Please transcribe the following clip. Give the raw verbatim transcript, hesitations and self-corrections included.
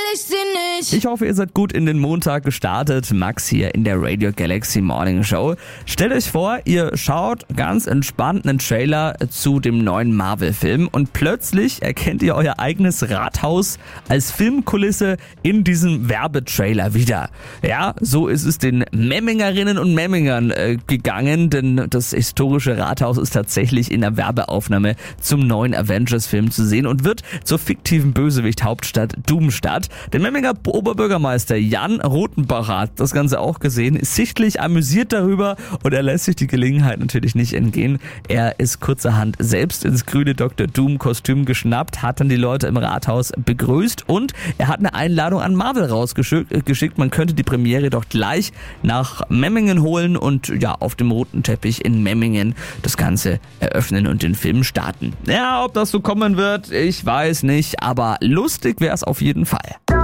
ich sie nicht. Ich hoffe, ihr seid gut in den Montag gestartet. Max hier in der Radio Galaxy Morning Show. Stellt euch vor, ihr schaut ganz entspannt einen Trailer zu dem neuen Marvel-Film und plötzlich erkennt ihr euer eigenes Rathaus als Filmkulisse in diesem Werbetrailer wieder. Ja, so ist es den Memmingerinnen und Memmingern äh, gegangen, denn das historische Rathaus ist tatsächlich in der Werbeaufnahme zum neuen Avengers-Film zu sehen und wird zur fiktiven Bösewicht-Hauptstadt Doomstadt. Der Memminger Oberbürgermeister Jan Rothenbacher hat das Ganze auch gesehen, ist sichtlich amüsiert darüber und er lässt sich die Gelegenheit natürlich nicht entgehen. Er ist kurzerhand selbst ins grüne Doktor Doom-Kostüm geschnappt, hat dann die Leute im Rathaus begrüßt und er hat eine Einladung an Marvel rausgeschickt. Man könnte die Premiere doch gleich nach Memmingen holen und ja, auf dem roten Teppich in Memmingen das Ganze eröffnen und den Film starten. Ja, ob das so kommen wird, ich weiß nicht, aber lustig wäre es auf jeden Fall.